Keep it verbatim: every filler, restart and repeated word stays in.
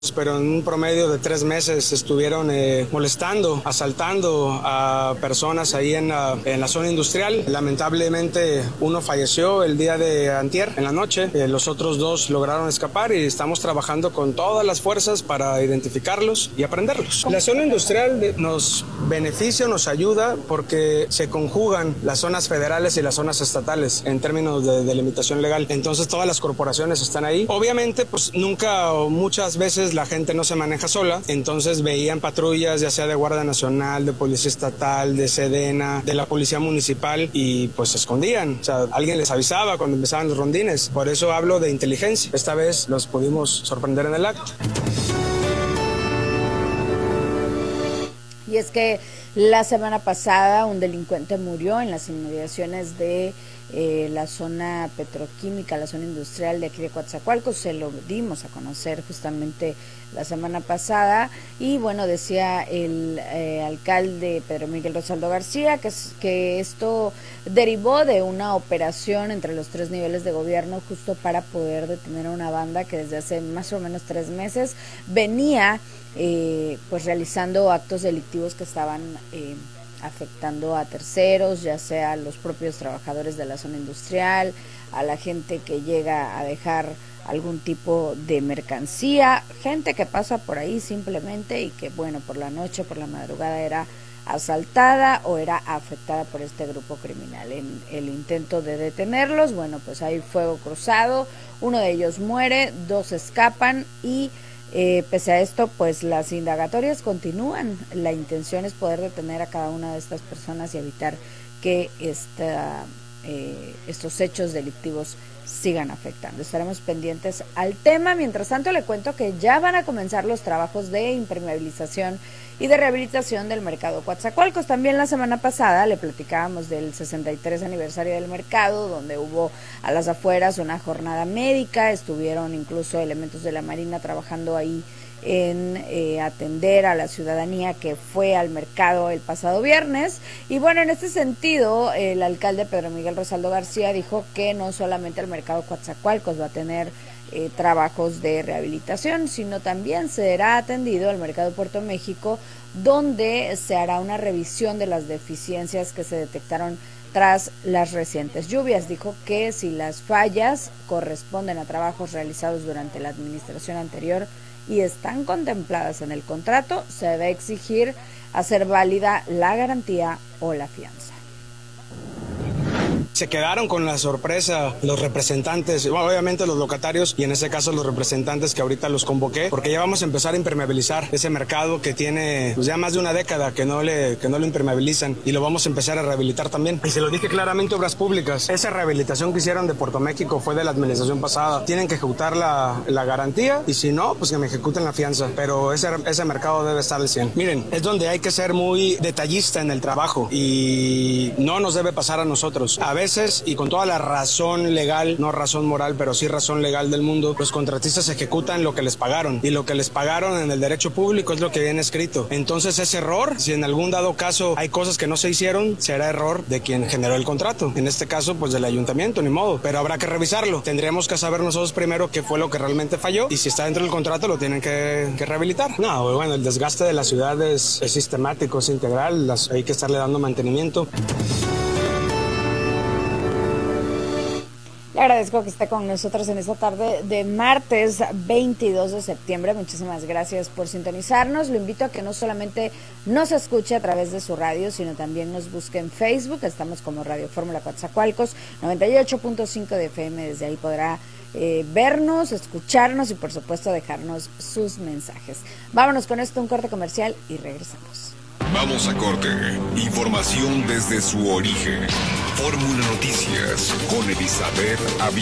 pero en un promedio de tres meses estuvieron eh, molestando, asaltando a personas ahí en la, en la zona industrial. Lamentablemente uno falleció el día de antier, en la noche. Eh, los otros dos lograron escapar y estamos trabajando con todas las fuerzas para identificarlos y aprenderlos. La zona industrial nos beneficia, nos ayuda porque se conjugan las zonas federales y las zonas estatales en términos de delimitación legal. Entonces todas las corporaciones están ahí. Obviamente, pues nunca o muchas veces la gente no se maneja sola, entonces veían patrullas ya sea de Guardia Nacional, de Policía Estatal, de Sedena, de la Policía Municipal y pues se escondían, o sea, alguien les avisaba cuando empezaban los rondines, por eso hablo de inteligencia. Esta vez los pudimos sorprender en el acto. Y es que la semana pasada un delincuente murió en las inmediaciones de eh, la zona petroquímica, la zona industrial de aquí de Coatzacoalcos. Se lo dimos a conocer justamente la semana pasada y bueno, decía el eh, alcalde Pedro Miguel Rosaldo García que, que esto derivó de una operación entre los tres niveles de gobierno justo para poder detener a una banda que desde hace más o menos tres meses venía eh, pues realizando actos delictivos que estaban eh, afectando a terceros, ya sea a los propios trabajadores de la zona industrial, a la gente que llega a dejar algún tipo de mercancía, gente que pasa por ahí simplemente y que bueno, por la noche, por la madrugada era asaltada o era afectada por este grupo criminal. En el intento de detenerlos, bueno, pues hay fuego cruzado, uno de ellos muere, dos escapan y Eh, pese a esto, pues las indagatorias continúan. La intención es poder detener a cada una de estas personas y evitar que esta, eh, estos hechos delictivos sigan afectando. Estaremos pendientes al tema. Mientras tanto, le cuento que ya van a comenzar los trabajos de impermeabilización y de rehabilitación del mercado Coatzacoalcos. También la semana pasada le platicábamos del sesenta y tres aniversario del mercado, donde hubo a las afueras una jornada médica, estuvieron incluso elementos de la Marina trabajando ahí en eh, atender a la ciudadanía que fue al mercado el pasado viernes. Y bueno, en este sentido, el alcalde Pedro Miguel Rosaldo García dijo que no solamente el mercado Coatzacoalcos va a tener eh, trabajos de rehabilitación, sino también será atendido el mercado Puerto México, donde se hará una revisión de las deficiencias que se detectaron tras las recientes lluvias. Dijo que si las fallas corresponden a trabajos realizados durante la administración anterior y están contempladas en el contrato, se debe exigir hacer válida la garantía o la fianza. Se quedaron con la sorpresa los representantes, bueno, obviamente los locatarios y en ese caso los representantes que ahorita los convoqué, porque ya vamos a empezar a impermeabilizar ese mercado que tiene pues, ya más de una década que no le que no lo impermeabilizan y lo vamos a empezar a rehabilitar también. Y se lo dije claramente, Obras Públicas, esa rehabilitación que hicieron de Puerto México fue de la administración pasada. Tienen que ejecutar la, la garantía y si no, pues que me ejecuten la fianza, pero ese, ese mercado debe estar al cien. Miren, es donde hay que ser muy detallista en el trabajo y no nos debe pasar a nosotros. A veces y con toda la razón legal, no razón moral, pero sí razón legal del mundo, los contratistas ejecutan lo que les pagaron y lo que les pagaron en el derecho público es lo que viene escrito. Entonces ese error, si en algún dado caso hay cosas que no se hicieron, será error de quien generó el contrato. En este caso, pues del ayuntamiento, ni modo, pero habrá que revisarlo. Tendríamos que saber nosotros primero qué fue lo que realmente falló y si está dentro del contrato lo tienen que, que rehabilitar. No, bueno, el desgaste de la ciudad es, es sistemático, es integral, las, hay que estarle dando mantenimiento. Le agradezco que esté con nosotros en esta tarde de martes veintidós de septiembre. Muchísimas gracias por sintonizarnos. Lo invito a que no solamente nos escuche a través de su radio, sino también nos busque en Facebook. Estamos como Radio Fórmula Coatzacoalcos, noventa y ocho punto cinco de F M. Desde ahí podrá eh, vernos, escucharnos y por supuesto dejarnos sus mensajes. Vámonos con esto, un corte comercial y regresamos. Vamos a corte. Información desde su origen. Fórmula Noticias con Elizabeth Avilés.